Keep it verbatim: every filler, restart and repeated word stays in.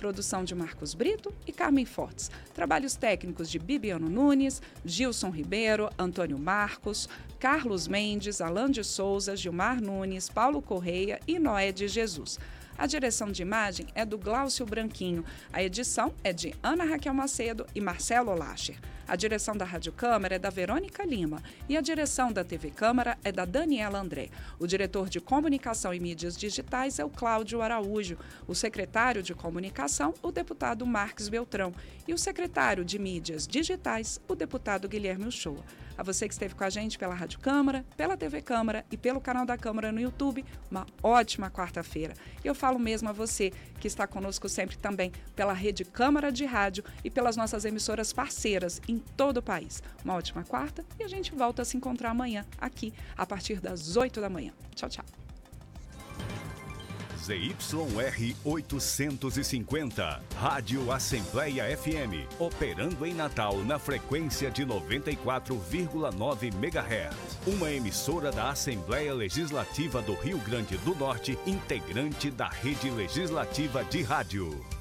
Produção de Marcos Brito e Carmen Fortes. Trabalhos técnicos de Bibiano Nunes, Gilson Ribeiro, Antônio Marcos, Carlos Mendes, Alan de Souza, Gilmar Nunes, Paulo Correia e Noé de Jesus. A direção de imagem é do Glaucio Branquinho. A edição é de Ana Raquel Macedo e Marcelo Lacher. A direção da Rádio Câmara é da Verônica Lima e a direção da T V Câmara é da Daniela André. O diretor de Comunicação e Mídias Digitais é o Cláudio Araújo. O secretário de Comunicação, o deputado Marques Beltrão. E o secretário de Mídias Digitais, o deputado Guilherme Uchoa. A você que esteve com a gente pela Rádio Câmara, pela T V Câmara e pelo canal da Câmara no YouTube, uma ótima quarta-feira. E eu falo mesmo a você que está conosco sempre também pela Rede Câmara de Rádio e pelas nossas emissoras parceiras em todo o país. Uma ótima quarta e a gente volta a se encontrar amanhã aqui a partir das oito da manhã. Tchau, tchau. Z Y R oitocentos e cinquenta, Rádio Assembleia F M, operando em Natal na frequência de noventa e quatro vírgula nove megahertz. Uma emissora da Assembleia Legislativa do Rio Grande do Norte, integrante da Rede Legislativa de Rádio.